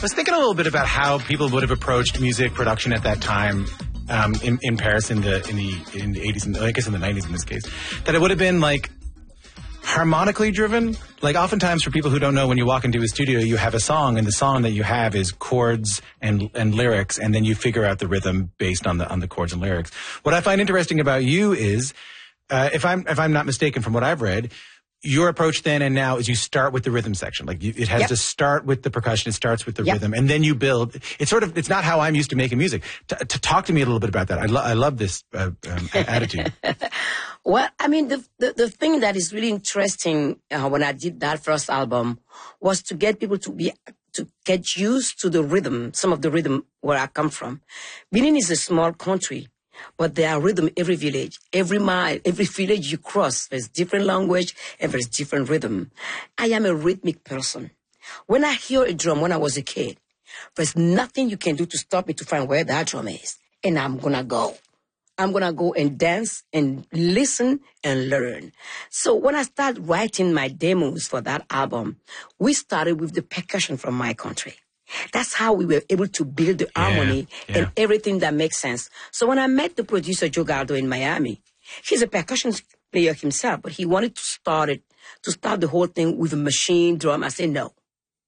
was thinking a little bit about how people would have approached music production at that time in Paris in the 80s, and I guess in the 90s in this case, that it would have been like harmonically driven. Like oftentimes for people who don't know, when you walk into a studio, you have a song, and the song that you have is chords and lyrics, and then you figure out the rhythm based on the chords and lyrics. What I find interesting about you is, if I'm not mistaken from what I've read, your approach then and now is you start with the rhythm section. Like it has to start with the percussion. It starts with the rhythm, and then you build. It's not how I'm used to making music. To talk to me a little bit about that. I love this attitude. Well, I mean, the thing that is really interesting when I did that first album was to get people to get used to the rhythm, some of the rhythm where I come from. Benin is a small country, but there are rhythm every village, every mile, every village you cross. There's different language and there's different rhythm. I am a rhythmic person. When I hear a drum when I was a kid, there's nothing you can do to stop me to find where that drum is. And I'm going to go. I'm going to go and dance and listen and learn. So when I started writing my demos for that album, we started with the percussion from my country. That's how we were able to build the harmony and everything that makes sense. So when I met the producer, Joe Galdo, in Miami, he's a percussion player himself, but he wanted to start the whole thing with a machine drum. I said, no,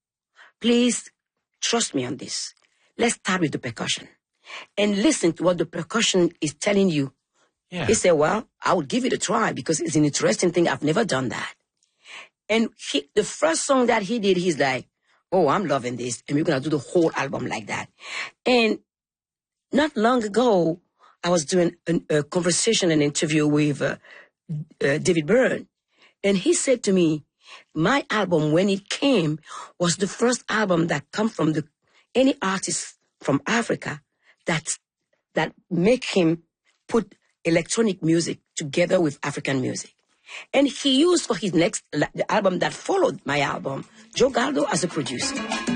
please trust me on this. Let's start with the percussion and listen to what the percussion is telling you. Yeah. He said, well, I would give it a try because it's an interesting thing. I've never done that. And the first song that he did, he's like, oh, I'm loving this. And we're going to do the whole album like that. And not long ago, I was doing a conversation, an interview with David Byrne. And he said to me, my album, when it came, was the first album that come from any artist from Africa that make him put electronic music together with African music. And he used for his the album that followed my album, Joe Galdo as a producer.